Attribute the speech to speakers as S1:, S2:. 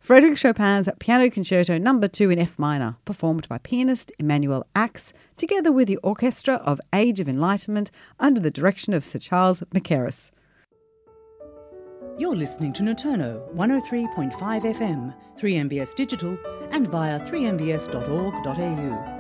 S1: Frédéric Chopin's Piano Concerto No. 2 in F minor, performed by pianist Emmanuel Axe, together with the Orchestra of Age of Enlightenment under the direction of Sir Charles Mackerras.
S2: You're listening to Notono 103.5 FM, 3MBS Digital and via 3mbs.org.au.